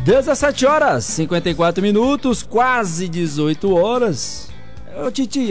17 horas, 54 minutos, quase 18 horas. Ô, Titi,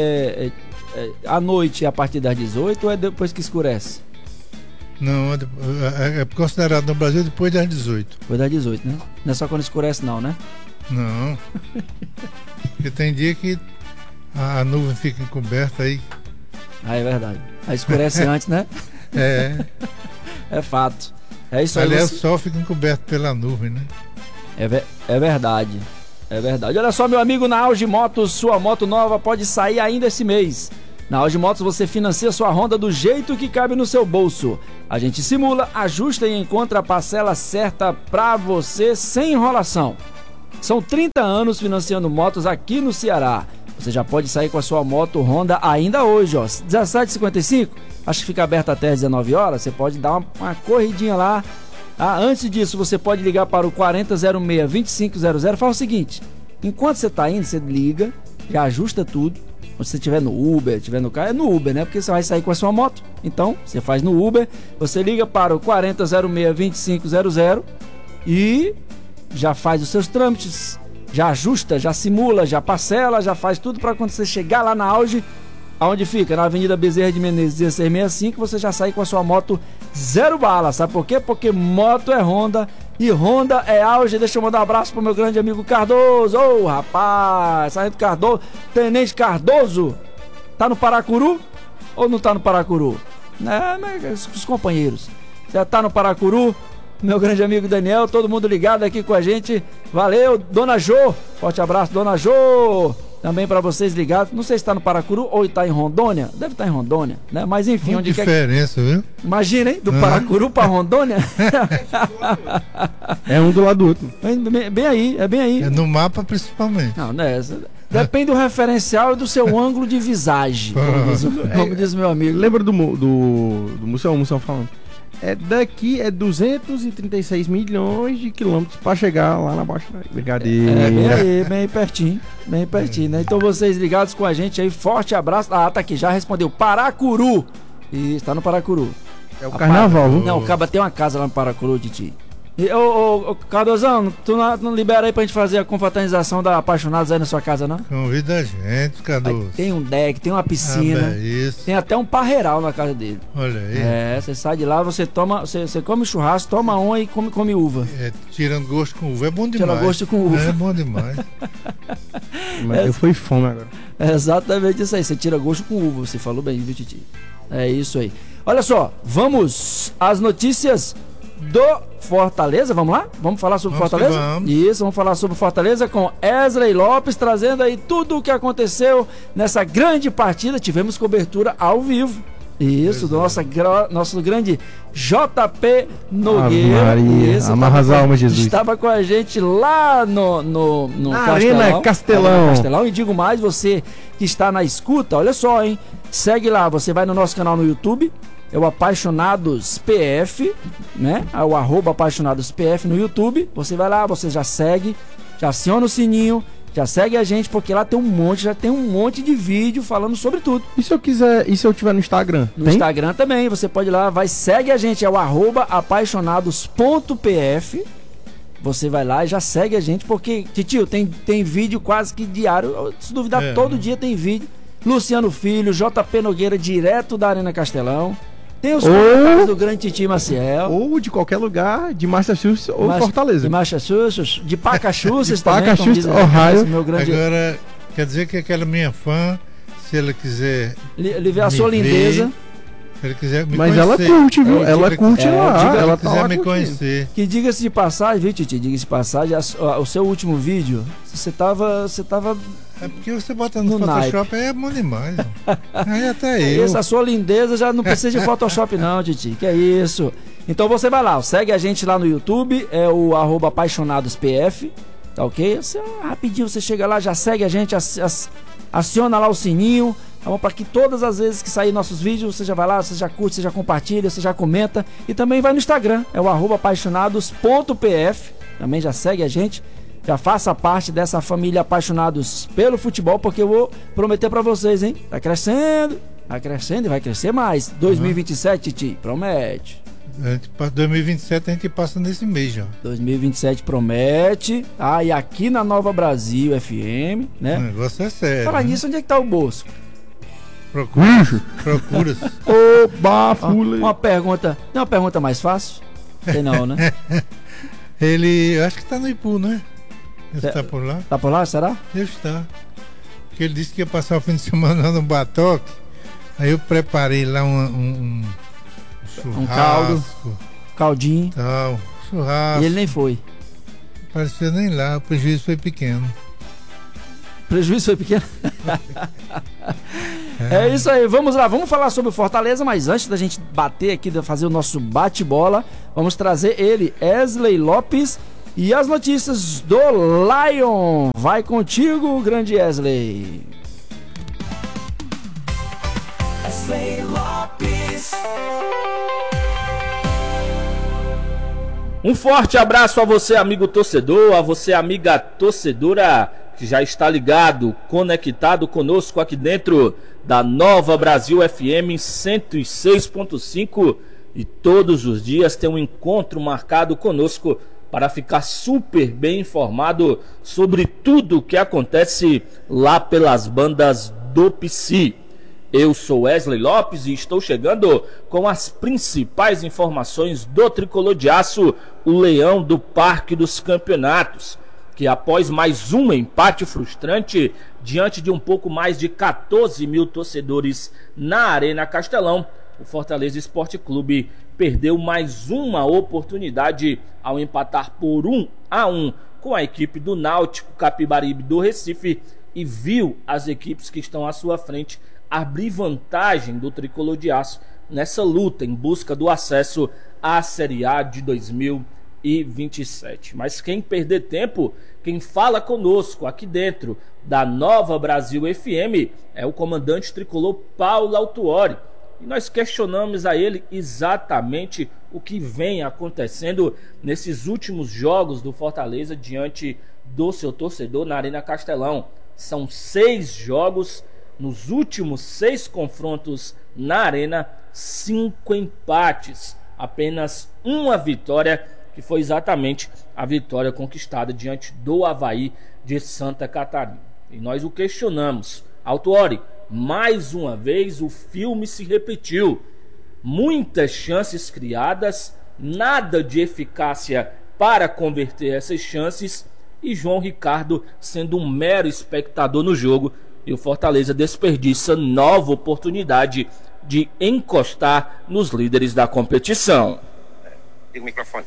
à noite a partir das 18 ou é depois que escurece? Não, é considerado no Brasil depois das 18. Depois das 18, né? Não é só quando escurece não, né? Não. Porque tem dia que a nuvem fica encoberta aí. Ah, é verdade. Aí escurece antes, né? É. É fato. É isso aí. Aliás, o sol fica encoberto pela nuvem, né? É verdade. É verdade. Olha só, meu amigo, na Auge Motos, sua moto nova pode sair ainda esse mês. Na Auge Motos você financia sua Honda do jeito que cabe no seu bolso. A gente simula, ajusta e encontra a parcela certa pra você sem enrolação. São 30 anos financiando motos aqui no Ceará. Você já pode sair com a sua moto Honda ainda hoje, ó. 17h55, acho que fica aberto até às 19 horas. Você pode dar uma corridinha lá. Antes disso, você pode ligar para o 4006-2500. Fala o seguinte: enquanto você está indo, você liga, já ajusta tudo. Quando você estiver no Uber, estiver no carro, é no Uber, né? Porque você vai sair com a sua moto. Então, você faz no Uber, você liga para o 4006-2500 e já faz os seus trâmites, já ajusta, já simula, já parcela, já faz tudo para quando você chegar lá na Auge, aonde fica? Na Avenida Bezerra de Menezes 1665, você já sai com a sua moto zero bala. Sabe por quê? Porque moto é Honda e Honda é Auge. Deixa eu mandar um abraço pro meu grande amigo Cardoso. Ô, rapaz, Sargento Cardoso, Tenente Cardoso, tá no Paracuru ou não tá no Paracuru? Os companheiros, já tá no Paracuru? Meu grande amigo Daniel, todo mundo ligado aqui com a gente. Valeu, Dona Jô, forte abraço, Dona Jô. Também para vocês ligados, não sei se está no Paracuru ou está em Rondônia, deve estar em Rondônia, né? Mas enfim, onde diferença, viu? Imagina, hein? Do Paracuru para Rondônia. É um do lado do outro. Bem aí, é bem aí. É no mapa principalmente. Não, né? Depende do referencial e do seu ângulo de visagem, como diz meu amigo. Lembra do Moção falando? Daqui é 236 milhões de quilômetros para chegar lá na Baixa. Brincadeira. Bem aí pertinho, né? Então vocês ligados com a gente aí, forte abraço. Tá aqui, já respondeu, Paracuru. Isso, tá no Paracuru. É o carnaval, viu? Não, o Caba tem uma casa lá no Paracuru, Titi. Ô, Cardozão, tu não libera aí pra gente fazer a confraternização da Apaixonados aí na sua casa, não? Convida a gente, Cardoso. Aí tem um deck, tem uma piscina, tem até um parreiral na casa dele. Olha aí. Você sai de lá, você come churrasco, toma uma e come uva. Tirando gosto com uva, é bom demais. Tira gosto com uva. É bom demais. Mas eu fui fome agora. É exatamente isso aí, você tira gosto com uva, você falou bem, viu, Titi? É isso aí. Olha só, vamos às notícias do Fortaleza, vamos lá? Vamos falar sobre Fortaleza? Vamos. Isso, vamos falar sobre Fortaleza com Wesley Lopes, trazendo aí tudo o que aconteceu nessa grande partida. Tivemos cobertura ao vivo. Isso, do nosso grande JP Nogueira. Isso, amarra as almas, Jesus. Estava com a gente lá no Arena Castelão. E digo mais, você que está na escuta, olha só, hein? Segue lá, você vai no nosso canal no YouTube. É o Apaixonados PF, né? É o @ApaixonadosPF no YouTube. Você vai lá, você já segue, já aciona o sininho, já segue a gente, porque lá tem um monte de vídeo falando sobre tudo. E se eu tiver no Instagram? No Instagram também, você pode ir lá, segue a gente, é o @apaixonados.pf. Você vai lá e já segue a gente, porque, Titio, tem vídeo quase que diário. Se duvidar, todo dia tem vídeo. Luciano Filho, JP Nogueira, direto da Arena Castelão. Tem os comentários do grande Titi Maciel. Ou de qualquer lugar, de Massachusetts ou Fortaleza. De Massachusetts, de Pacachusses também. Pacachusses, Ohio. Agora, quer dizer que aquela minha fã, se ela quiser... Ele vê a sua lindeza. Se ele quiser me Mas conhecer, ela curte, viu? Ela curte lá. Se ela quiser tá lá me curtindo. conhecer. Que diga-se de passagem, viu, Titi? Diga-se de passagem, o seu último vídeo, você tava... É porque você bota no Photoshop, aí é bom demais. Aí até eu. Essa sua lindeza já não precisa de Photoshop não, Titi. Que é isso. Então você vai lá, segue a gente lá no YouTube, é o @ApaixonadosPF, tá ok? Rapidinho você chega lá, já segue a gente, aciona lá o sininho, tá bom? Para que todas as vezes que sair nossos vídeos, você já vai lá, você já curte, você já compartilha, você já comenta. E também vai no Instagram, é o @apaixonados.pf, também já segue a gente. Já faça parte dessa família apaixonados pelo futebol, porque eu vou prometer pra vocês, hein? Tá crescendo e vai crescer mais. 2027, Titi, promete. 2027 a gente passa nesse mês já. 2027 promete. Ah, e aqui na Nova Brasil FM, né? O negócio é sério. Falar nisso, onde é que tá o bolso? Procura. Ô, bafule. Uma pergunta. Não é uma pergunta mais fácil? Sei não, né? Ele, acho que tá no Ipu, né? Ele tá por lá? Tá por lá, será? Deve estar. Porque ele disse que ia passar o fim de semana no Batoque. Aí eu preparei lá um churrasco. Um caldo. Caldinho. Tal, churrasco. E ele nem foi. Parecia nem lá, o prejuízo foi pequeno. O prejuízo foi pequeno? É isso aí, vamos lá, vamos falar sobre o Fortaleza, mas antes da gente bater aqui, fazer o nosso bate-bola, vamos trazer ele, Wesley Lopes, e as notícias do Lion. Vai contigo, grande Wesley. Wesley Lopes. Um forte abraço a você, amigo torcedor, a você, amiga torcedora, que já está ligado, conectado conosco aqui dentro da Nova Brasil FM 106.5, e todos os dias tem um encontro marcado conosco para ficar super bem informado sobre tudo o que acontece lá pelas bandas do PC. Eu sou Wesley Lopes e estou chegando com as principais informações do Tricolor de Aço, o Leão do Parque dos Campeonatos, que após mais um empate frustrante diante de um pouco mais de 14 mil torcedores na Arena Castelão, o Fortaleza Esporte Clube perdeu mais uma oportunidade ao empatar por 1-1 com a equipe do Náutico Capibaribe do Recife, e viu as equipes que estão à sua frente abrir vantagem do Tricolor de Aço nessa luta em busca do acesso à Série A de 2027. Mas quem perder tempo, quem fala conosco aqui dentro da Nova Brasil FM é o comandante tricolor Paulo Autuori, e nós questionamos a ele exatamente o que vem acontecendo nesses últimos jogos do Fortaleza diante do seu torcedor na Arena Castelão. São 6 jogos, nos últimos 6 confrontos na Arena, 5 empates, apenas uma vitória, que foi exatamente a vitória conquistada diante do Avaí de Santa Catarina. E nós o questionamos. Autuori, mais uma vez o filme se repetiu. Muitas chances criadas, nada de eficácia para converter essas chances, e João Ricardo sendo um mero espectador no jogo, e o Fortaleza desperdiça nova oportunidade de encostar nos líderes da competição. Liga o microfone.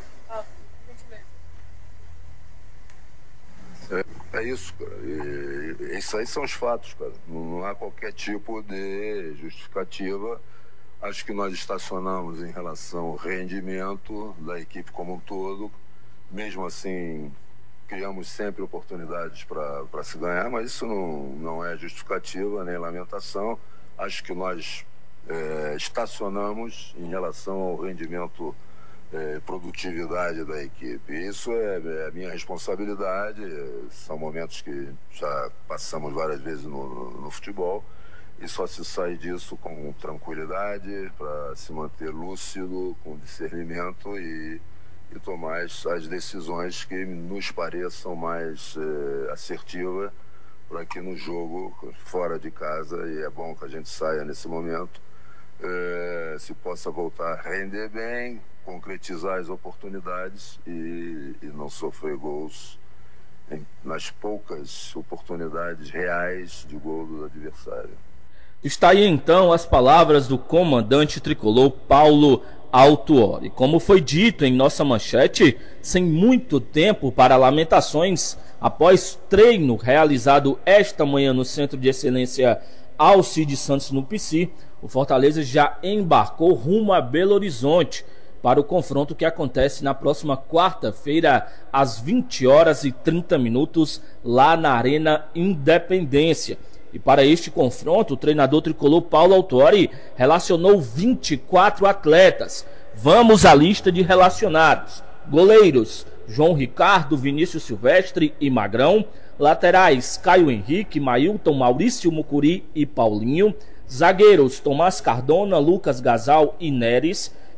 É isso, cara. E isso aí são os fatos, cara. Não há qualquer tipo de justificativa. Acho que nós estacionamos em relação ao rendimento da equipe como um todo. Mesmo assim, criamos sempre oportunidades para se ganhar, mas isso não é justificativa nem lamentação. Acho que nós estacionamos em relação ao rendimento, produtividade da equipe. Isso é a minha responsabilidade. São momentos que já passamos várias vezes no futebol, e só se sai disso com tranquilidade, para se manter lúcido, com discernimento e tomar as decisões que nos pareçam mais assertivas, para que no jogo fora de casa, e é bom que a gente saia nesse momento, se possa voltar a render bem, concretizar as oportunidades e não sofrer gols nas poucas oportunidades reais de gol do adversário. Está aí então as palavras do comandante tricolor Paulo Autuori. Como foi dito em nossa manchete, sem muito tempo para lamentações, após treino realizado esta manhã no Centro de Excelência Alcides Santos no PC, o Fortaleza já embarcou rumo a Belo Horizonte para o confronto que acontece na próxima quarta-feira, às 20h30, lá na Arena Independência. E para este confronto, o treinador tricolor Paulo Autuori relacionou 24 atletas. Vamos à lista de relacionados: goleiros João Ricardo, Vinícius Silvestre e Magrão; laterais Caio Henrique, Mailton, Maurício Mucuri e Paulinho; zagueiros Tomás Cardona, Lucas Gasal e Neres;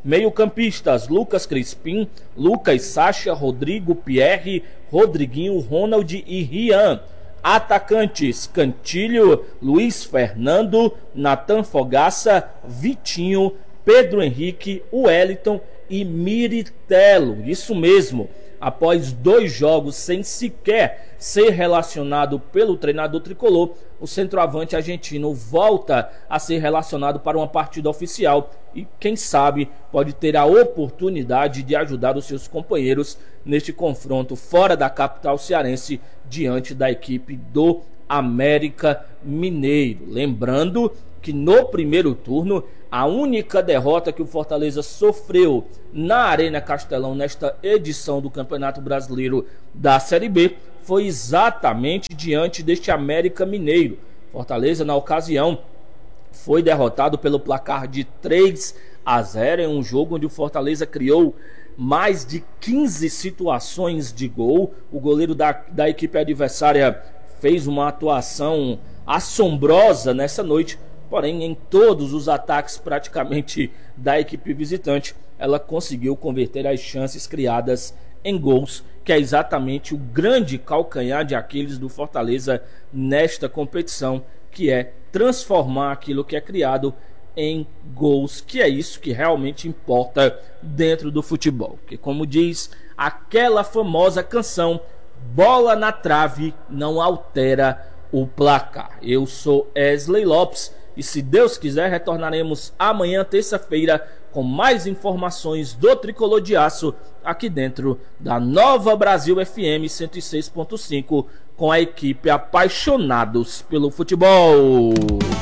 Meio-campistas: Lucas Crispim, Lucas Sacha, Rodrigo Pierre, Rodriguinho, Ronald e Rian. Atacantes: Cantilho, Luiz Fernando, Natan Fogaça, Vitinho, Pedro Henrique, Wellington e Miritello. Isso mesmo. Após 2 jogos sem sequer ser relacionado pelo treinador tricolor, o centroavante argentino volta a ser relacionado para uma partida oficial e, quem sabe, pode ter a oportunidade de ajudar os seus companheiros neste confronto fora da capital cearense diante da equipe do América Mineiro. Lembrando que no primeiro turno, a única derrota que o Fortaleza sofreu na Arena Castelão nesta edição do Campeonato Brasileiro da Série B foi exatamente diante deste América Mineiro. Fortaleza, na ocasião, foi derrotado pelo placar de 3-0 em um jogo onde o Fortaleza criou mais de 15 situações de gol. O goleiro da equipe adversária fez uma atuação assombrosa nessa noite. Porém, em todos os ataques praticamente da equipe visitante, ela conseguiu converter as chances criadas em gols, que é exatamente o grande calcanhar de Aquiles do Fortaleza nesta competição, que é transformar aquilo que é criado em gols, que é isso que realmente importa dentro do futebol. Porque, como diz aquela famosa canção, bola na trave não altera o placar. Eu sou Wesley Lopes e, se Deus quiser, retornaremos amanhã, terça-feira, com mais informações do Tricolor de Aço aqui dentro da Nova Brasil FM 106.5, com a equipe Apaixonados pelo Futebol.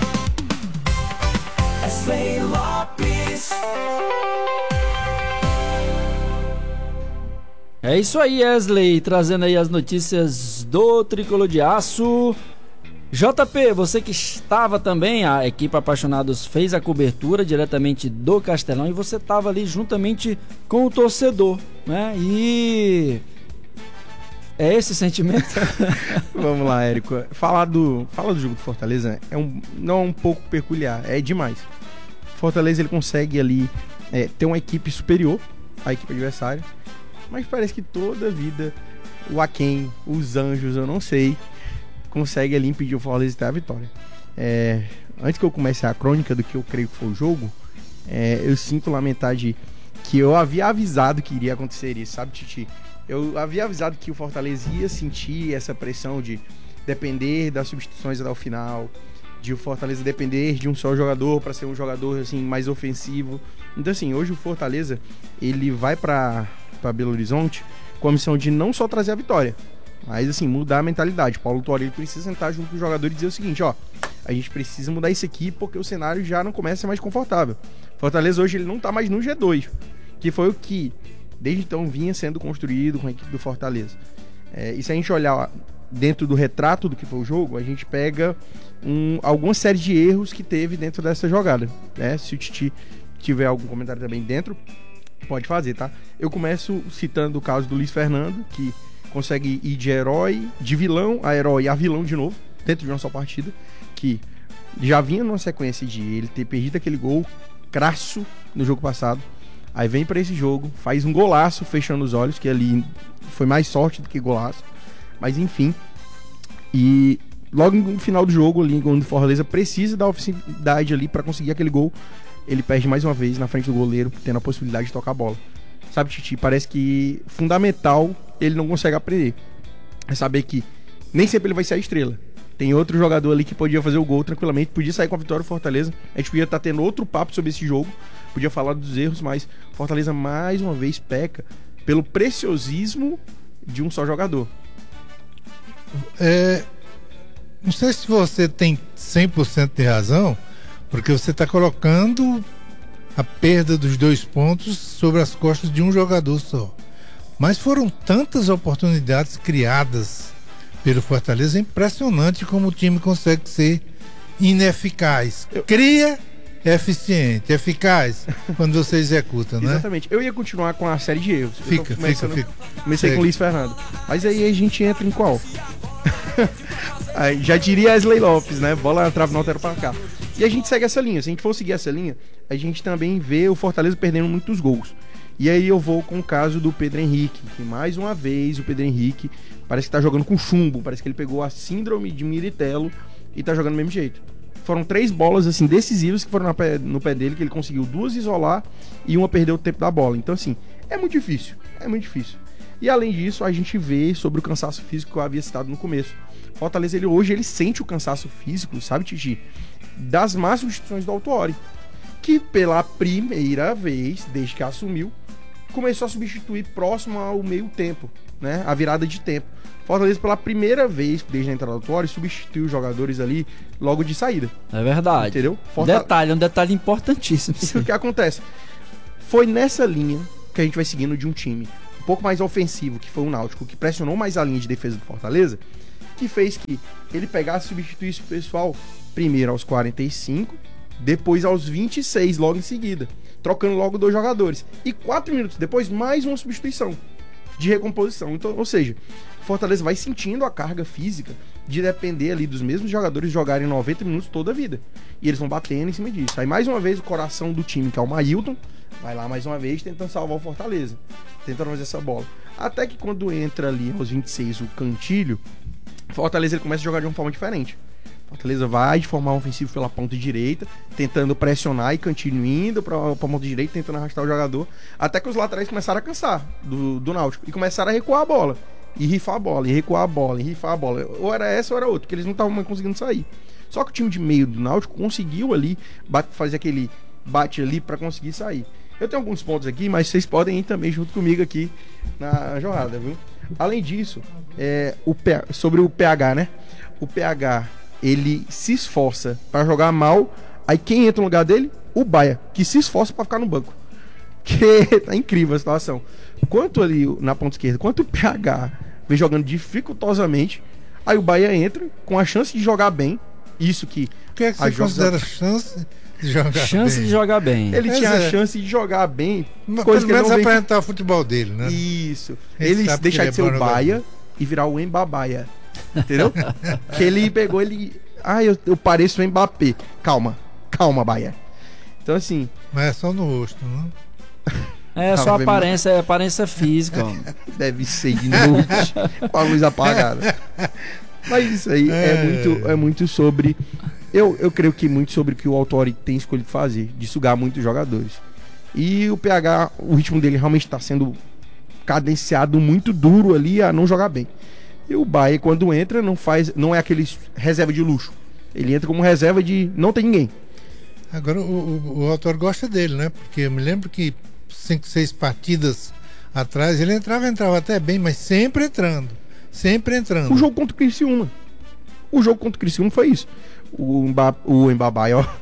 Wesley Lopes. É isso aí, Wesley, trazendo aí as notícias do Tricolor de Aço. JP, você que estava também, a equipe Apaixonados fez a cobertura diretamente do Castelão e você estava ali juntamente com o torcedor, né? E é esse sentimento? Vamos lá, Érico. Fala do jogo do Fortaleza não é um pouco peculiar, é demais. Fortaleza, ele consegue ali ter uma equipe superior à equipe adversária, mas parece que toda a vida o Aquém, os Anjos, eu não sei, consegue ali impedir o Fortaleza de ter a vitória. Antes que eu comece a crônica do que eu creio que foi o jogo, eu sinto lamentar de que eu havia avisado que iria acontecer isso, sabe, Titi? Eu havia avisado que o Fortaleza ia sentir essa pressão de depender das substituições até o final, de o Fortaleza depender de um só jogador para ser um jogador assim mais ofensivo. Então, assim, hoje o Fortaleza ele vai para Belo Horizonte com a missão de não só trazer a vitória, mas assim, mudar a mentalidade. Paulo Tuori precisa sentar junto com o jogador e dizer o seguinte: ó, a gente precisa mudar isso aqui porque o cenário já não começa a ser mais confortável. Fortaleza hoje ele não tá mais no G2, que foi o que desde então vinha sendo construído com a equipe do Fortaleza. E se a gente olhar dentro do retrato do que foi o jogo, a gente pega alguma série de erros que teve dentro dessa jogada, né? Se o Titi tiver algum comentário também dentro, pode fazer, tá? Eu começo citando o caso do Luiz Fernando, que consegue ir de herói, de vilão a herói a vilão de novo, dentro de uma só partida, que já vinha numa sequência de ele ter perdido aquele gol crasso no jogo passado, aí vem pra esse jogo, faz um golaço fechando os olhos, que ali foi mais sorte do que golaço, mas enfim, e logo no final do jogo, ali, quando o Fortaleza precisa da ofensividade ali pra conseguir aquele gol, ele perde mais uma vez na frente do goleiro, tendo a possibilidade de tocar a bola. Sabe, Titi, parece que fundamental ele não consegue aprender. É saber que nem sempre ele vai ser a estrela. Tem outro jogador ali que podia fazer o gol tranquilamente, podia sair com a vitória do Fortaleza. A gente podia estar tendo outro papo sobre esse jogo, podia falar dos erros, mas Fortaleza mais uma vez peca pelo preciosismo de um só jogador. Não sei se você tem 100% de razão, porque você está colocando a perda dos 2 pontos sobre as costas de um jogador só. Mas foram tantas oportunidades criadas pelo Fortaleza, é impressionante como o time consegue ser ineficaz. Cria, é eficiente, eficaz quando você executa, né? Exatamente. Eu ia continuar com a série de erros. Fica. Comecei com o Luiz Fernando. Mas aí a gente entra em qual? Aí, já diria Wesley Lopes, né? Bola na trave, não altera para cá. E a gente segue essa linha. Se a gente for seguir essa linha, a gente também vê o Fortaleza perdendo muitos gols. E aí eu vou com o caso do Pedro Henrique, que mais uma vez o Pedro Henrique parece que tá jogando com chumbo, parece que ele pegou a síndrome de Miritello e tá jogando do mesmo jeito. Foram 3 bolas assim decisivas que foram no pé dele, que ele conseguiu 2 isolar e uma perdeu o tempo da bola. Então assim, é muito difícil. E além disso, a gente vê sobre o cansaço físico que eu havia citado no começo. Fortaleza, hoje ele sente o cansaço físico, sabe, Titi? Das más substituições do Autuori, que pela primeira vez, desde que assumiu, começou a substituir próximo ao meio tempo, né? A virada de tempo. Fortaleza, pela primeira vez, desde a entrada do Autuori, substituiu os jogadores ali logo de saída. É verdade. Entendeu? Um detalhe importantíssimo. E o que acontece? Foi nessa linha que a gente vai seguindo de um time um pouco mais ofensivo, que foi o Náutico, que pressionou mais a linha de defesa do Fortaleza, que fez que ele pegasse e substituísse o pessoal primeiro aos 45, depois aos 26, logo em seguida, trocando logo 2 jogadores. E 4 minutos depois, mais uma substituição de recomposição. Então, ou seja, o Fortaleza vai sentindo a carga física de depender ali dos mesmos jogadores jogarem 90 minutos toda a vida. E eles vão batendo em cima disso. Aí, mais uma vez, o coração do time, que é o Mailton, vai lá mais uma vez tentando salvar o Fortaleza, tentando fazer essa bola. Até que quando entra ali aos 26 o Cantilho, o Fortaleza ele começa a jogar de uma forma diferente. Fortaleza vai de forma ofensiva pela ponta direita, tentando pressionar e Cantilho indo pra ponta direita, tentando arrastar o jogador, até que os laterais começaram a cansar do Náutico e começaram a recuar a bola, e rifar a bola, e recuar a bola, e rifar a bola. Ou era essa ou era outra, porque eles não estavam conseguindo sair. Só que o time de meio do Náutico conseguiu ali fazer aquele bate ali pra conseguir sair. Eu tenho alguns pontos aqui, mas vocês podem ir também junto comigo aqui na jornada, viu? Além disso, sobre o PH, né? O PH, ele se esforça pra jogar mal, aí quem entra no lugar dele? O Baia, que se esforça pra ficar no banco. Que tá incrível a situação. Quanto ali na ponta esquerda, quanto o PH vem jogando dificultosamente, aí o Baia entra com a chance de jogar bem. Isso que... O que é que você considera chance de jogar chance bem? de jogar bem. Ele tinha a chance de jogar bem. Coisa que ele não apresentar o futebol dele, né? Isso. Ele deixar de ser o Baia e virar o Embabaia. Entendeu? Que ele pegou, eu pareço o Mbappé. Calma, Baia. Então assim... Mas é só no rosto, não? É só aparência física. Deve ser de noite, com a luz apagada. Mas isso aí é muito sobre... Eu creio que muito sobre o que o Autuori tem escolhido fazer, de sugar muitos jogadores. E o PH, o ritmo dele realmente está sendo cadenciado muito duro ali a não jogar bem. E o Baia, quando entra, não é aquele reserva de luxo. Ele entra como reserva de não tem ninguém. Agora o Autuori gosta dele, né? Porque eu me lembro que 5, 6 partidas atrás ele entrava até bem, mas sempre entrando. O jogo contra o Criciúma foi isso. O Embabai, ó.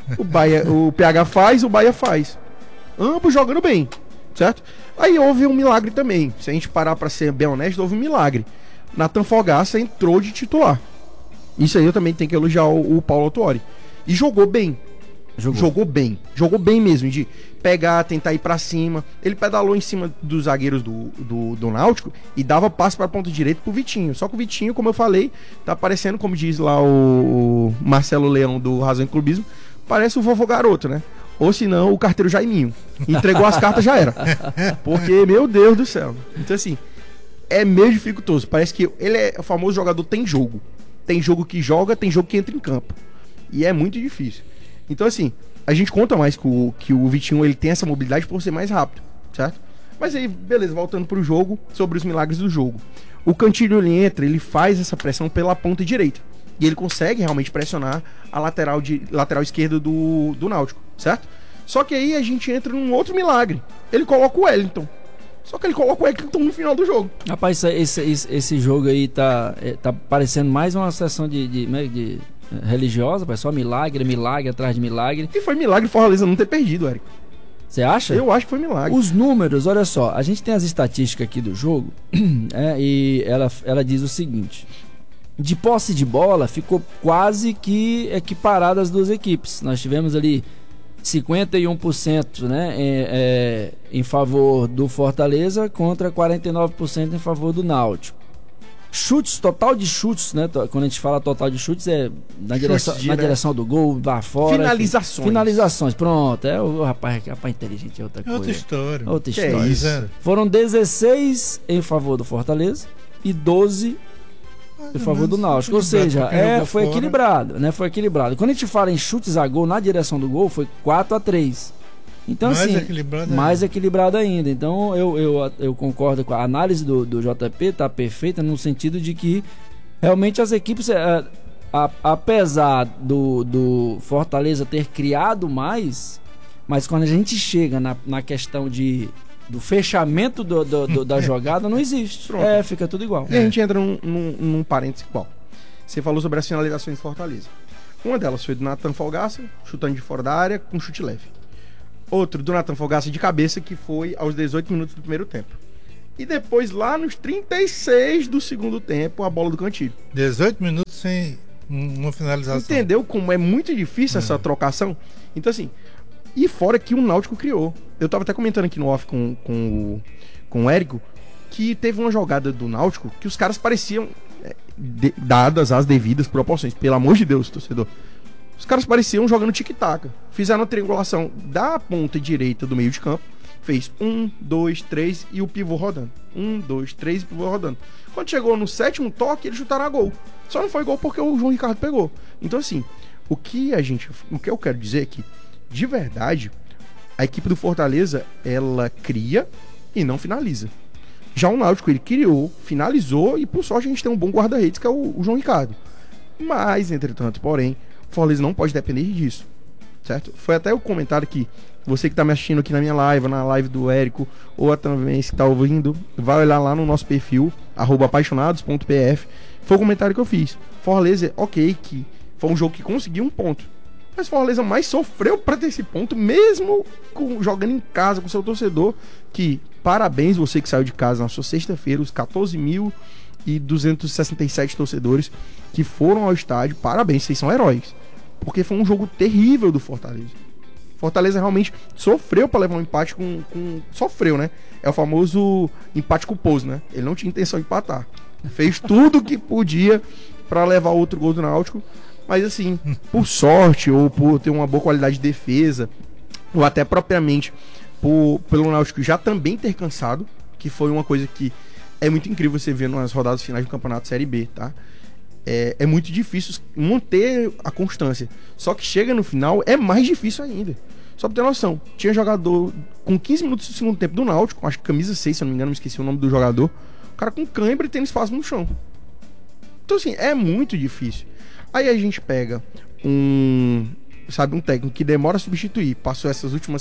O PH faz, o Baia faz. Ambos jogando bem, certo? Aí houve um milagre também. Se a gente parar pra ser bem honesto, houve um milagre. Nathan Fogaça entrou de titular. Isso aí eu também tenho que elogiar o Paulo Autuori. E jogou bem. Jogou bem mesmo, de pegar, tentar ir pra cima. Ele pedalou em cima dos zagueiros do Náutico e dava passe pra ponta direita pro Vitinho. Só que o Vitinho, como eu falei, tá parecendo, como diz lá o Marcelo Leão do Razão e Clubismo, parece o vovô garoto, né? Ou se não, o carteiro Jaiminho. Entregou as cartas, já era. Porque, meu Deus do céu. Então assim, é meio dificultoso. Parece que ele é o famoso jogador tem jogo. Tem jogo que joga, tem jogo que entra em campo. E é muito difícil. Então assim, a gente conta mais que o Vitinho ele tem essa mobilidade por ser mais rápido, certo? Mas aí, beleza, voltando pro jogo, sobre os milagres do jogo. O Cantilho ele entra, ele faz essa pressão pela ponta direita. E ele consegue realmente pressionar a lateral esquerda do Náutico, certo? Só que aí a gente entra num outro milagre. Ele coloca o Wellington. Só que ele coloca o Wellington no final do jogo. Rapaz, esse jogo aí tá parecendo mais uma sessão de religiosa, pai, só milagre atrás de milagre. E foi milagre Fortaleza não ter perdido, Érico. Você acha? Eu acho que foi milagre. Os números, olha só, a gente tem as estatísticas aqui do jogo, e ela diz o seguinte: de posse de bola ficou quase que equiparada as duas equipes. Nós tivemos ali 51%, né, em favor do Fortaleza contra 49% em favor do Náutico. Chutes, total de chutes, né? Quando a gente fala total de chutes, é na direção do gol, lá fora. Finalizações. Finalizações, pronto. O rapaz inteligente, é outra coisa. Outra história. Outra Que história. é isso? Foram 16 em favor do Fortaleza e 12 em favor do Náutico. Ou seja, foi equilibrado, né? Foi equilibrado. Quando a gente fala em chutes a gol na direção do gol, foi 4-3. Então, mais assim, equilibrado mais equilibrado ainda. Então, eu concordo com a análise do JP, tá perfeita no sentido de que realmente as equipes, apesar do Fortaleza ter criado mais, mas quando a gente chega na questão do fechamento da jogada, não existe. Pronto. Fica tudo igual. E a gente entra num parênteses igual. Você falou sobre as finalizações de Fortaleza. Uma delas foi do Nathan Folgaça, chutando de fora da área, com chute leve. Outro do Nathan Folgaça de cabeça, que foi aos 18 minutos do primeiro tempo. E depois, lá nos 36 do segundo tempo, a bola do Cantilho. 18 minutos sem uma finalização. Entendeu como é muito difícil essa trocação? Então, assim, e fora que o Náutico criou. Eu tava até comentando aqui no off com o Érico, que teve uma jogada do Náutico que os caras pareciam, dadas as devidas proporções, pelo amor de Deus, torcedor, os caras pareciam jogando tic-tac. Fizeram a triangulação da ponta direita do meio de campo, fez 1, 2, 3 e o pivô rodando. 1, 2, 3 e o pivô rodando. Quando chegou no sétimo toque, eles chutaram a gol. Só não foi gol porque o João Ricardo pegou. Então, assim, o que eu quero dizer é que, de verdade, a equipe do Fortaleza, ela cria e não finaliza. Já o Náutico, ele criou, finalizou e, por sorte, a gente tem um bom guarda-redes, que é o João Ricardo. Mas, entretanto, porém, o Fortaleza não pode depender disso, certo? Foi até o comentário que você que tá me assistindo aqui na minha live, na live do Érico, ou também se tá ouvindo, vai olhar lá no nosso perfil, @apaixonados.pf. Foi o comentário que eu fiz. Fortaleza, ok, que foi um jogo que conseguiu um ponto, mas Fortaleza mais sofreu pra ter esse ponto, mesmo jogando em casa com seu torcedor, que parabéns você que saiu de casa na sua sexta-feira, os 14.267 torcedores que foram ao estádio, parabéns, vocês são heróis, porque foi um jogo terrível do Fortaleza. Fortaleza realmente sofreu pra levar um empate sofreu, né? É o famoso empate culposo, né? Ele não tinha intenção de empatar, fez tudo que podia pra levar outro gol do Náutico, mas assim, por sorte ou por ter uma boa qualidade de defesa, ou até propriamente pelo Náutico já também ter cansado, que foi uma coisa que é muito incrível você ver nas rodadas finais do Campeonato Série B, tá? É muito difícil manter a constância. Só que chega no final, é mais difícil ainda. Só pra ter noção, tinha jogador com 15 minutos do segundo tempo do Náutico, acho que camisa 6, se eu não me engano, me esqueci o nome do jogador, o cara com cãibra e tendo espaço no chão. Então assim, é muito difícil. Aí a gente pega um técnico que demora a substituir, passou essas últimas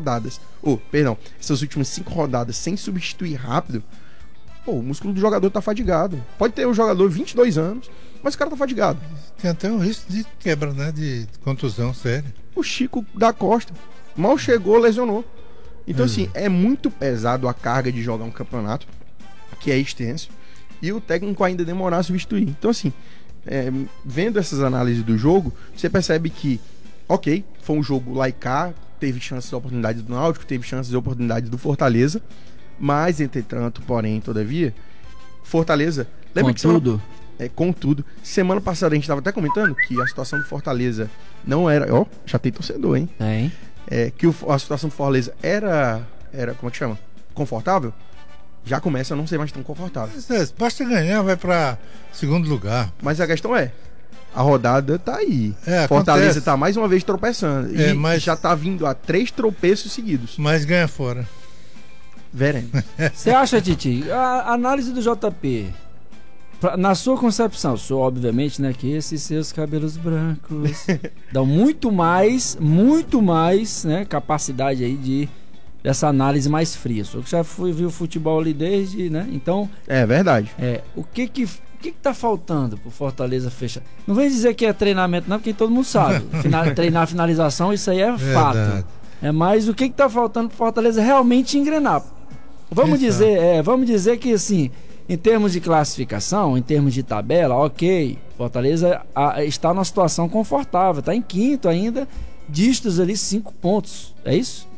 5 rodadas sem substituir rápido. Pô, o músculo do jogador tá fadigado. Pode ter um jogador 22 anos, mas o cara tá fadigado. Tem até um risco de quebra, né? De contusão séria. O Chico da Costa mal chegou, lesionou. Então, assim, é muito pesado a carga de jogar um campeonato que é extenso e o técnico ainda demorar a substituir. Então, assim, vendo essas análises do jogo, você percebe que, ok, foi um jogo lá e cá, teve chances de oportunidades do Náutico, teve chances de oportunidades do Fortaleza, mas, entretanto, porém, todavia, Fortaleza... Lembra contudo, semana passada a gente estava até comentando que a situação do Fortaleza não era... Ó, já tem torcedor, hein? Tem. Que a situação do Fortaleza era... Como é que chama? Confortável? Já começa a não ser mais tão confortável. Basta ganhar, vai para segundo lugar. Mas a questão é, a rodada tá aí. Fortaleza acontece. tá mais uma vez tropeçando. Mas já tá vindo a 3 tropeços seguidos. Mas ganha fora. Veremos. Você acha, Titi, a análise do JP, na sua concepção, obviamente, né, que esses seus cabelos brancos dão muito mais, né, capacidade aí dessa análise mais fria. Só que já viu futebol ali desde, né? Então... É verdade. O que tá faltando pro Fortaleza fechar? Não vem dizer que é treinamento, não, porque todo mundo sabe. Treinar finalização, isso aí é fato. É mais o que tá faltando pro Fortaleza realmente engrenar. Vamos dizer que, assim, em termos de classificação, em termos de tabela, ok, Fortaleza está numa situação confortável, está em quinto ainda, distos ali 5 pontos, é isso?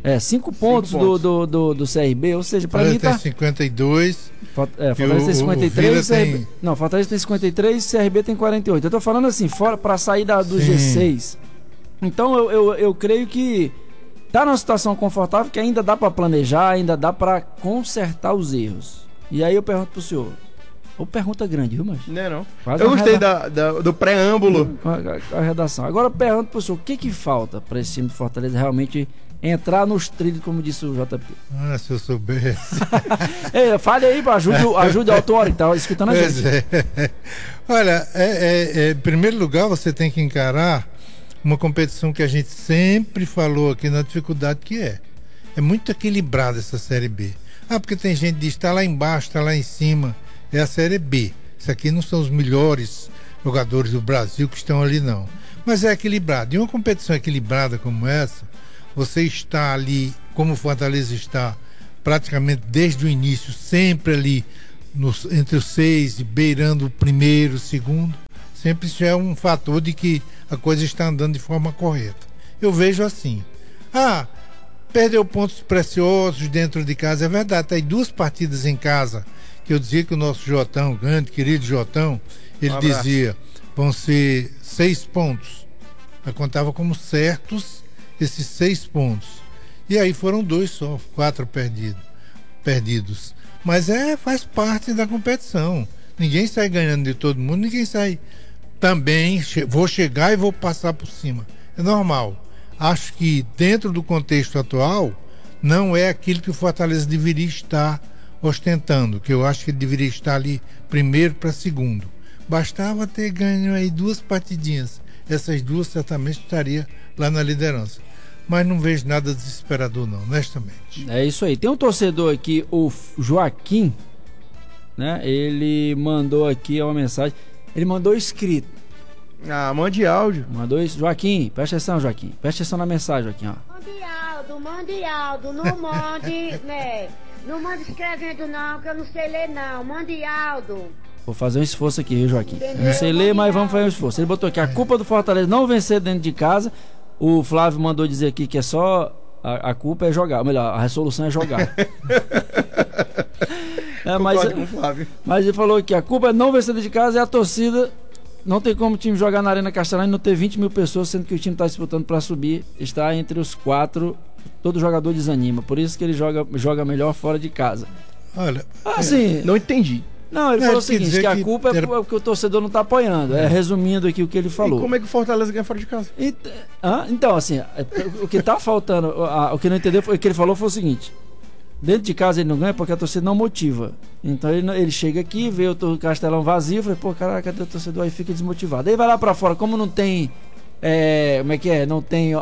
5 pontos do CRB, ou seja, pra mim Tem tá... 52. Fortaleza tem 53, CRB... Não, Fortaleza tem 53, CRB tem 48. Eu tô falando assim, fora pra sair do G6. Então eu creio que tá numa situação confortável que ainda dá pra planejar, ainda dá pra consertar os erros. E aí eu pergunto pro senhor. Ou pergunta grande, viu, Mancho? Não. Faz Eu uma gostei do preâmbulo. a redação. Agora eu pergunto pro senhor, o que falta pra esse time do Fortaleza realmente entrar nos trilhos, como disse o JP? Se eu soubesse. Fale aí, ajude o autor que tá escutando a gente. Olha, em primeiro lugar, você tem que encarar uma competição que a gente sempre falou aqui na dificuldade que é. É muito equilibrada essa Série B. Porque tem gente que diz, está lá embaixo, está lá em cima. É a Série B. Isso aqui não são os melhores jogadores do Brasil que estão ali, não. Mas é equilibrado. E uma competição equilibrada como essa, você está ali, como o Fortaleza está, praticamente desde o início, sempre ali entre os 6 e beirando o primeiro, o segundo. Sempre isso é um fator de que a coisa está andando de forma correta. Eu vejo assim. Perdeu pontos preciosos dentro de casa. É verdade, tem 2 partidas em casa que eu dizia que o nosso Jotão, grande, querido Jotão, ele dizia, vão ser 6 pontos. Eu contava como certos esses 6 pontos. E aí foram 2 só, 4 perdidos. Mas faz parte da competição. Ninguém sai ganhando de todo mundo, ninguém sai também, vou chegar e vou passar por cima. É normal. Acho que dentro do contexto atual, não é aquilo que o Fortaleza deveria estar ostentando, que eu acho que ele deveria estar ali primeiro para segundo. Bastava ter ganho aí 2 partidinhas. Essas 2 certamente estaria lá na liderança. Mas não vejo nada desesperador não, honestamente. É isso aí. Tem um torcedor aqui, o Joaquim, né? Ele mandou aqui uma mensagem. Ele mandou escrito. Mande áudio. Mandou isso. Joaquim, presta atenção, Joaquim. Presta atenção na mensagem, Joaquim, ó. Mande áudio, não mande, né? Não mande escrevendo não, que eu não sei ler não. Mande áudio. Vou fazer um esforço aqui, viu, Joaquim? Não sei ler, mas vamos fazer um esforço. Ele botou aqui, a culpa do Fortaleza não vencer dentro de casa. O Flávio mandou dizer aqui que é só... A culpa é jogar, ou melhor, a resolução é jogar. Mas ele falou que a culpa é não vencer dentro de casa e a torcida... Não tem como o time jogar na Arena Castelão e não ter 20 mil pessoas, sendo que o time está disputando para subir, está entre os 4, todo jogador desanima. Por isso que ele joga melhor fora de casa. Olha, assim, não entendi. Não, ele falou o seguinte, que a culpa é porque o torcedor não está apoiando. Resumindo aqui o que ele falou. E como é que o Fortaleza ganha fora de casa? Então, assim, o que está faltando, o que não entendeu, o que ele falou foi o seguinte: dentro de casa ele não ganha porque a torcida não motiva. Então ele chega aqui, vê o Castelão vazio, fala, pô, caraca, cadê o torcedor? Aí fica desmotivado. Aí vai lá pra fora, como não tem como é que é? Não tem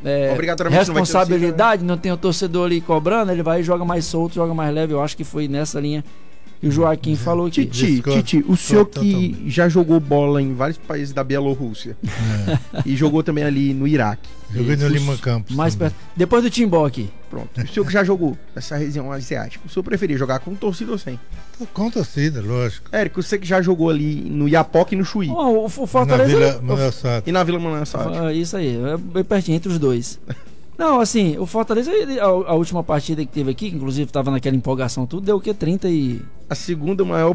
responsabilidade, não tem o torcedor ali cobrando, ele vai e joga mais solto, joga mais leve. Eu acho que foi nessa linha que o Joaquim falou aqui. Titi, o senhor que já jogou bola em vários países da Bielorrússia e jogou também ali no Iraque. Joguei no Lima Campos. Mais perto, depois do Timbó aqui. Pronto. O senhor que já jogou nessa região asiática, o senhor preferia jogar com torcida ou sem? Com torcida, lógico. Érico, você que já jogou ali no Iapoque e no Chuí. O Fortaleza... E na Vila Manoel Sá. Isso aí, é bem pertinho, entre os dois. Não, assim, o Fortaleza, a última partida que teve aqui, que inclusive estava naquela empolgação tudo, deu o quê? 30 e... O segundo maior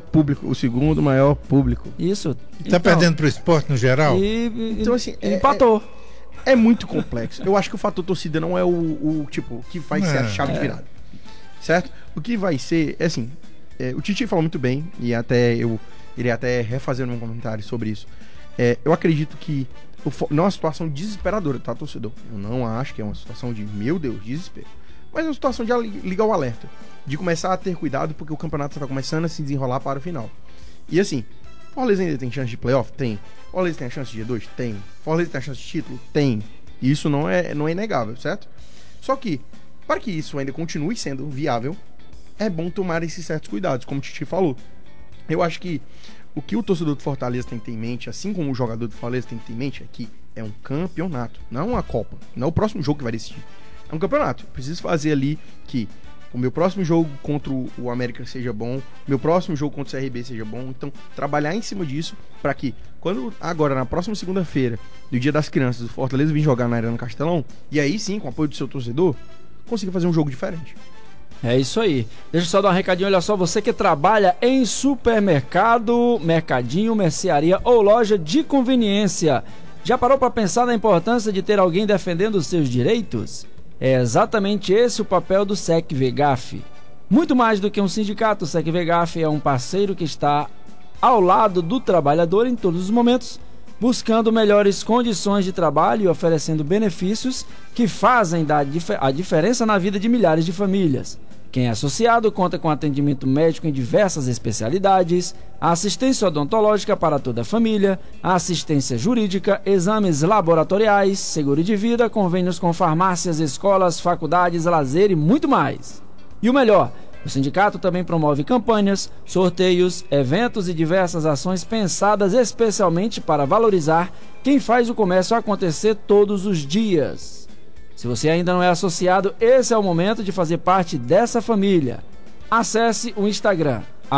público. Isso. Tá perdendo pro esporte no geral? Então, assim, empatou. É muito complexo. Eu acho que o fator torcida não é o tipo, que vai ser a chave de virada. Certo? O que vai ser, assim, o Titi falou muito bem, e até eu iria até refazer um comentário sobre isso. Eu acredito que não é uma situação desesperadora, tá, torcedor? Eu não acho que é uma situação de, meu Deus, desespero. Mas é uma situação de ligar o alerta. De começar a ter cuidado, porque o campeonato está começando a se desenrolar para o final. E assim, Fortaleza ainda tem chance de playoff? Tem. Fortaleza tem a chance de G2? Tem. Fortaleza tem a chance de título? Tem. E isso não é inegável, certo? Só que, para que isso ainda continue sendo viável, é bom tomar esses certos cuidados, como o Titi falou. Eu acho que o que o torcedor do Fortaleza tem que ter em mente, assim como o jogador do Fortaleza tem que ter em mente, é que é um campeonato, não é uma Copa, não é o próximo jogo que vai decidir. É um campeonato. Eu preciso fazer ali que o meu próximo jogo contra o América seja bom, o meu próximo jogo contra o CRB seja bom. Então, trabalhar em cima disso para que, quando agora, na próxima segunda-feira, no Dia das Crianças, o Fortaleza vir jogar na Arena Castelão, e aí sim, com o apoio do seu torcedor, consiga fazer um jogo diferente. É isso aí. Deixa eu só dar um recadinho. Olha só, você que trabalha em supermercado, mercadinho, mercearia ou loja de conveniência, já parou para pensar na importância de ter alguém defendendo os seus direitos? É exatamente esse o papel do SECVGAF. Muito mais do que um sindicato, o SECVGAF é um parceiro que está ao lado do trabalhador em todos os momentos, buscando melhores condições de trabalho e oferecendo benefícios que fazem a diferença na vida de milhares de famílias. Quem é associado conta com atendimento médico em diversas especialidades, a assistência odontológica para toda a família, a assistência jurídica, exames laboratoriais, seguro de vida, convênios com farmácias, escolas, faculdades, lazer e muito mais. E o melhor, o sindicato também promove campanhas, sorteios, eventos e diversas ações pensadas especialmente para valorizar quem faz o comércio acontecer todos os dias. Se você ainda não é associado, esse é o momento de fazer parte dessa família. Acesse o Instagram,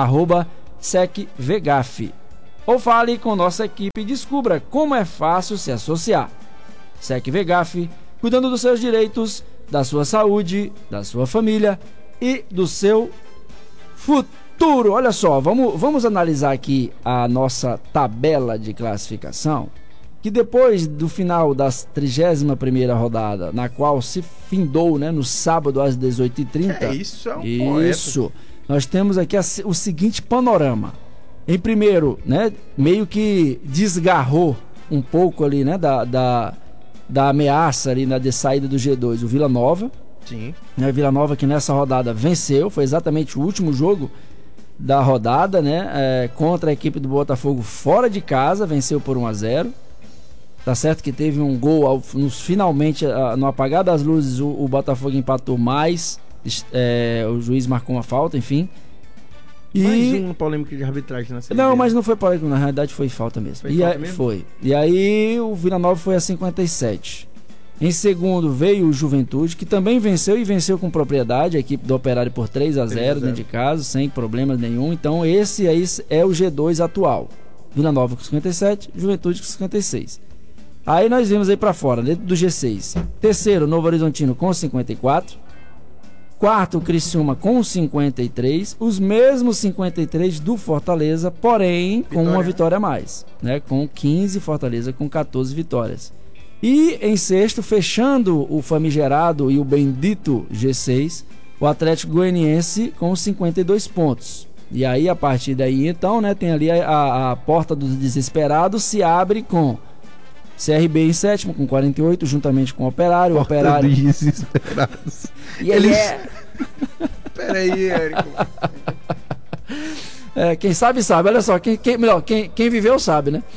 @SecVGAF, ou fale com nossa equipe e descubra como é fácil se associar. SecVGAF, cuidando dos seus direitos, da sua saúde, da sua família e do seu futuro. Olha só, vamos analisar aqui a nossa tabela de classificação, que depois do final da 31ª rodada, na qual se findou, né, no sábado às 18h30. Isso é um Isso. Nós temos aqui o seguinte panorama. Em primeiro, né, meio que desgarrou um pouco ali, né, da ameaça ali de saída do G2, o Vila Nova. Sim. Né, Vila Nova que nessa rodada venceu, foi exatamente o último jogo da rodada, né, contra a equipe do Botafogo fora de casa, venceu por 1-0. Tá certo que teve um gol finalmente, no apagar das luzes, o Botafogo empatou mais, o juiz marcou uma falta, enfim. Mais uma polêmica de arbitragem na Série B. Não, mas não foi polêmica, na realidade foi falta mesmo. Foi. E aí o Vila Nova foi a 57. Em segundo veio o Juventude, que também venceu e venceu com propriedade, a equipe do Operário por 3-0 dentro de casa, sem problema nenhum. Então esse aí é o G2 atual. Vila Nova com 57, Juventude com 56. Aí nós vimos aí pra fora, dentro do G6. Terceiro, Novo Horizontino com 54. Quarto, Criciúma com 53. Os mesmos 53 do Fortaleza, porém com uma vitória a mais, né? Com 15, Fortaleza com 14 vitórias. E em sexto, fechando o famigerado e o bendito G6, o Atlético Goianiense com 52 pontos. E aí, a partir daí, então, né, tem ali a porta do desesperado, se abre com CRB em sétimo com 48, juntamente com o Operário. Porta O Operário. Desesperados. E ele Peraí, Érico. quem sabe, sabe. Olha só, quem viveu sabe, né?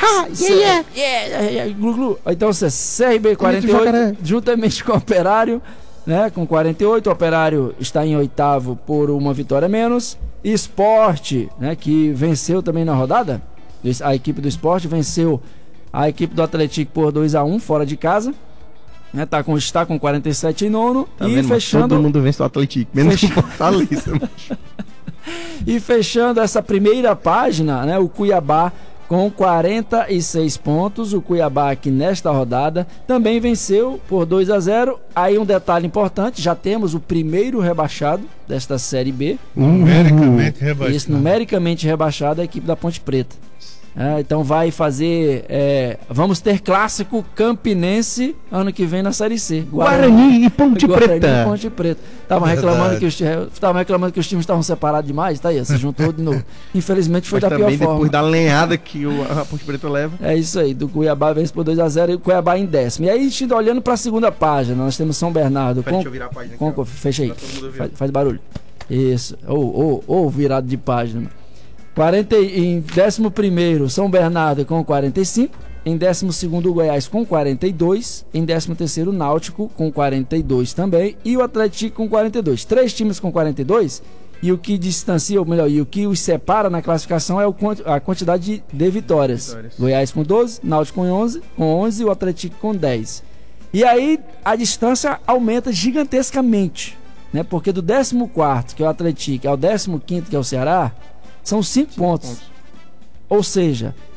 Glu, glu. Então, CRB 48, juntamente com o Operário, né, com 48. O Operário está em oitavo por uma vitória menos. Sport, né, que venceu também na rodada. A equipe do Sport venceu a equipe do Atlético por 2-1 fora de casa, né, está com 47 em nono. Tá e vendo, fechando, todo mundo vence o Atlético, menos o Fortaleza. E fechando essa primeira página, né, o Cuiabá com 46 pontos. O Cuiabá que nesta rodada também venceu por 2-0. Aí um detalhe importante, já temos o primeiro rebaixado desta Série B. Numericamente rebaixado. Isso, numericamente rebaixado, a equipe da Ponte Preta. Então vai fazer. Vamos ter clássico campinense ano que vem na Série C. Guarani e Ponte Preta. Ponte Preta. Estavam reclamando que os times estavam separados demais. Tá aí, se juntou de novo. Infelizmente foi Mas da pior também forma. depois da lenhada que a Ponte Preta leva. É isso aí, do Cuiabá vence por 2-0 e o Cuiabá em décimo. E aí, a gente olhando para a segunda página, nós temos São Bernardo. Deixa eu virar a página aqui, fecha aí. Faz barulho. Isso. Ou virado de página. Em 11º, São Bernardo com 45. Em 12º, o Goiás com 42. Em 13º, Náutico com 42 também. E o Atlético com 42. 3 times com 42. E o que distancia, ou melhor, e o que os separa na classificação é a quantidade de vitórias. Goiás com 12, Náutico com 11 e o Atlético com 10. E aí a distância aumenta gigantescamente, né? Porque do 14º, que é o Atlético, ao 15º, que é o Ceará, são 5 pontos. Ou seja,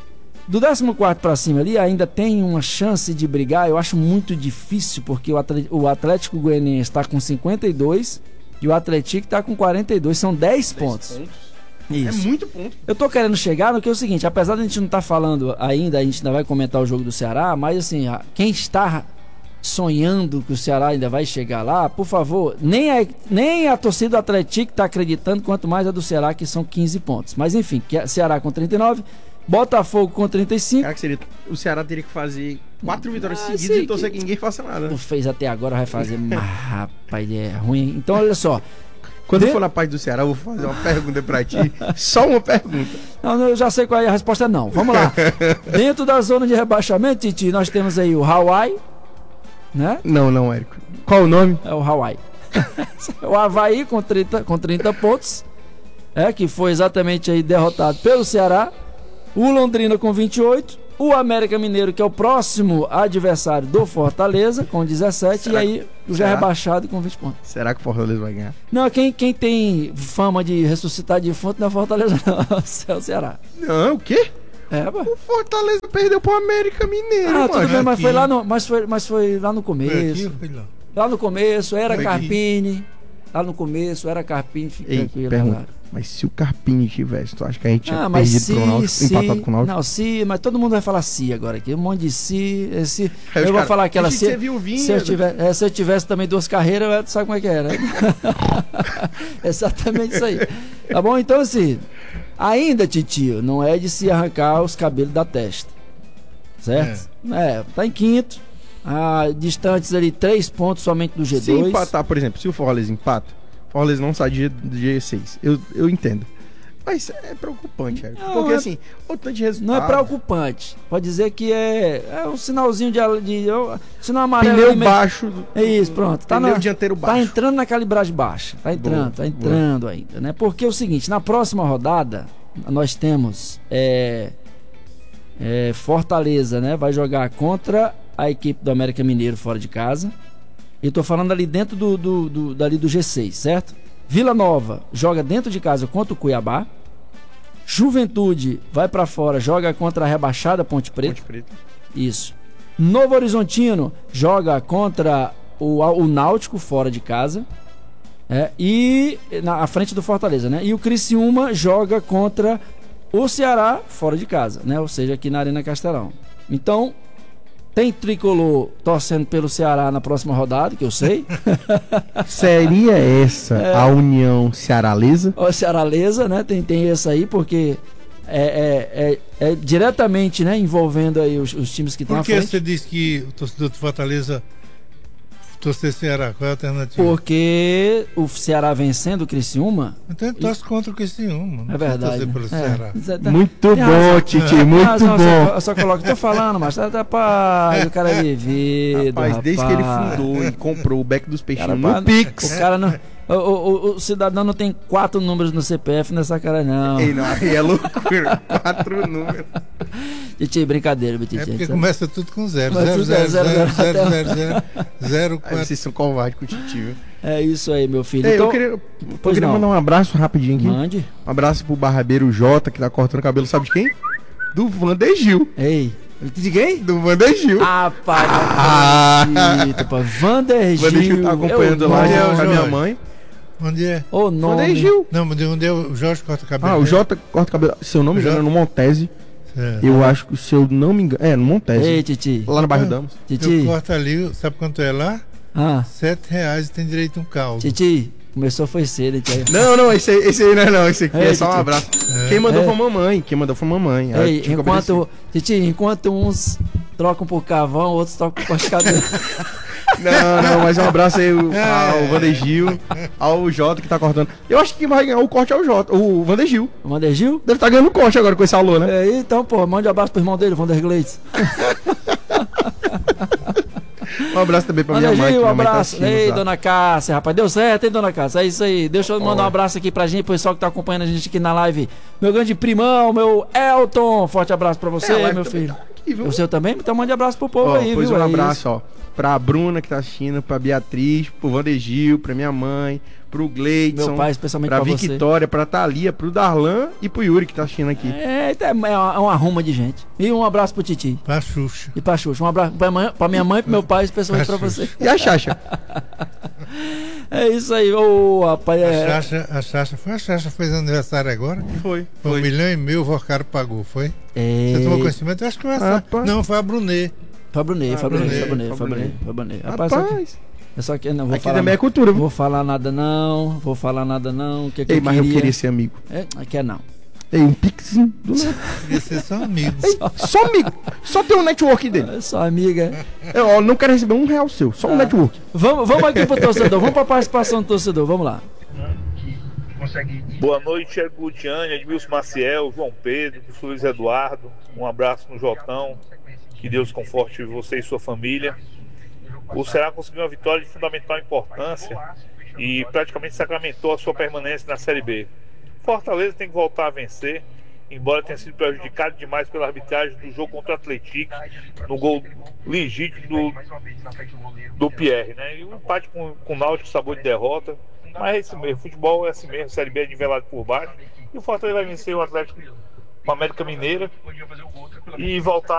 Do 14º pra cima ali ainda tem uma chance de brigar. Eu acho muito difícil, porque o Atlético Goianiense está com 52 e o Atlético está com 42. São 10 pontos. Isso. É muito ponto. Eu tô querendo chegar no que é o seguinte: apesar de a gente não estar falando ainda, a gente ainda vai comentar o jogo do Ceará, mas assim, quem está sonhando que o Ceará ainda vai chegar lá, por favor, nem a torcida do Atlético está acreditando, quanto mais a do Ceará, que são 15 pontos. Mas enfim, Ceará com 39, Botafogo com 35. Cara, que seria, o Ceará teria que fazer 4 vitórias seguidas sim, e torcer que ninguém faça nada. Não fez até agora, vai fazer. Mas, rapaz, é ruim. Então, olha só. Quando eu for na parte do Ceará, eu vou fazer uma pergunta pra ti. Só uma pergunta. Não, eu já sei qual é a resposta, não. Vamos lá. Dentro da zona de rebaixamento, Titi, nós temos aí o Hawaii, né? Não, Érico. Qual o nome? É o Hawaii. O Avaí com 30 pontos, que foi exatamente aí derrotado pelo Ceará. O Londrina com 28. O América Mineiro, que é o próximo adversário do Fortaleza, com 17. E aí o já rebaixado com 20 pontos. Será que o Fortaleza vai ganhar? Não, quem tem fama de ressuscitar de fonte não é Fortaleza, não. É o Ceará. Não, o quê? O Fortaleza perdeu pro América Mineiro. Tudo bem, mas foi lá no, mas foi lá no começo. Foi lá. Lá no começo era Foi Carpini. Lá no começo era Carpini. Fica tranquilo. Pergunta. Mas se o Carpini tivesse, tu acha que a gente tinha mas perdido pro Náutico, empatado com o Náutico? Não, se, mas todo mundo vai falar se agora aqui. Um monte de se. Eu vou cara, falar aquela se. Se eu tivesse também 2 carreiras, tu sabe como é que era. Exatamente isso aí. Tá bom? Então, assim, ainda, titio, não é de se arrancar os cabelos da testa. Certo? Tá em quinto. Distantes ali 3 pontos somente do G2. Se empatar, por exemplo, se o Fortaleza empata, o Fortaleza não sai de G6. Eu entendo. Mas é preocupante, Érico. Porque assim, o tanto de resultado. Não é preocupante. Pode dizer que é um sinalzinho de sinal amarelo. Pneu baixo. É isso, pronto. Pneu dianteiro baixo. Tá entrando na calibragem baixa. Tá entrando ainda, né? Porque é o seguinte, na próxima rodada, nós temos Fortaleza, né? Vai jogar contra a equipe do América Mineiro fora de casa. Eu tô falando ali dentro dali do G6, certo? Vila Nova joga dentro de casa contra o Cuiabá. Juventude vai pra fora, joga contra a rebaixada Ponte Preta. Isso. Novo Horizontino joga contra o Náutico fora de casa. E à frente do Fortaleza, né? E o Criciúma joga contra o Ceará fora de casa, né? Ou seja, aqui na Arena Castelão. Então, tem tricolor torcendo pelo Ceará na próxima rodada, que eu sei. Seria essa a união cearalesa? Ou cearalesa, né? Tem essa aí, porque é diretamente, né, envolvendo aí os times que estão à frente. Por que você disse que o torcedor do Fortaleza torcer Ceará? Qual é a alternativa? Porque o Ceará vencendo o Criciúma. Então ele torce contra o Criciúma. É verdade. Torcer pelo Ceará. Muito bom, Titi, muito bom. Eu só coloco, tô falando, mas rapaz, o cara é vivido. Rapaz, desde que ele fundou e comprou o Beck dos Peixinhos no Pix. O cara não. O cidadão não tem 4 números no CPF nessa cara, não. Ei, não, aí é loucura. 4 números. Titi, brincadeira, Titi. É porque começa tudo com 0. Começa 0, 0, 0, 0, 0, 0, 0, 4. Vocês são covardes com o Titi, viu? É isso aí, meu filho. Ei, então, eu queria mandar um abraço rapidinho aqui. Mande. Um abraço pro barbeiro Jota, que tá cortando o cabelo, sabe de quem? Do Vander Gil. Ei. De quem? Do Vander Gil. Rapaz, Vander Gil. Vander Gil tá acompanhando lá com a minha mãe. Onde é? O nome. Vander Gil. Não, onde é o Jorge corta cabelo? O Jota corta cabelo. Se eu não me engano, é no Montese. É. Eu acho que, se eu não me engano, no Montese. Ei, Titi. Lá no bairro Damos. Titi. Eu corto ali, sabe quanto é lá? R$7 e tem direito a um caldo. Titi, começou foi cedo, Titi. Não, esse aí não é não. Esse aqui é só um Titi. abraço. Quem mandou foi mamãe. Ei, enquanto uns trocam por cavão, outros trocam por corte de cabelo. Não, mas um abraço aí ao Vander Gil, ao Jota que tá cortando. Eu acho que quem vai ganhar o corte é o Vander Gil. O Vander Gil? Deve estar ganhando corte agora com esse alô, né? Então, pô, mande um abraço pro irmão dele, Vander Gleitz. Um abraço também pra minha mãe. Um abraço. Ei, dona Cássia, rapaz, deu certo, hein, dona Cássia? É isso aí. Deixa eu mandar um abraço aqui pra gente, pro pessoal que tá acompanhando a gente aqui na live. Meu grande primão, meu Elton. Forte abraço pra você, meu filho. O seu também? Então mande abraço pro povo aí, pois viu? Um abraço, pra Bruna que tá assistindo, pra Beatriz, pro Vander Gil, pra minha mãe, pro Gleidson, Meu pai, especialmente pra pra você. Victoria, pra Thalia, pro Darlan e pro Yuri que tá assistindo aqui. É uma ruma de gente. E um abraço pro Titi. Pra Xuxa. E pra Xuxa. Um abraço pra minha mãe, pro meu pai, especialmente pra você. E a Xaxa? É isso aí, ô rapaz. A Xaxa fez aniversário agora. Foi. Foi 1,5 milhão, o Vocaro pagou, foi? É... Você tomou conhecimento? Eu acho que foi essa. Rapaz. Não, foi a Brunet. Fabrunet. Rapaz, só que não vou Aqui falar. também é cultura, viu? Vou falar nada não. O que Ei, eu mas queria? eu queria ser amigo. Quer não. Ei, um pixinho do nada. Queria ser só amigo. Ei, só amigo. Só tem um network dele. É só amiga. Eu não quero receber R$1 seu, só um network. Vamos aqui pro torcedor. Vamos pra participação do torcedor. Vamos lá. Boa noite, Érico Gutiane, Edmilson Maciel, João Pedro, Luiz Eduardo. Um abraço no Jotão. Que Deus conforte você e sua família. O Ceará conseguiu uma vitória de fundamental importância e praticamente sacramentou a sua permanência na Série B. Fortaleza tem que voltar a vencer, embora tenha sido prejudicado demais pela arbitragem do jogo contra o Atlético, no gol legítimo do Pierre, né? E um empate com o Náutico, sabor de derrota. Mas é isso mesmo, futebol é assim mesmo, Série B é nivelado por baixo. E o Fortaleza vai vencer o Atlético com a América Mineira e voltar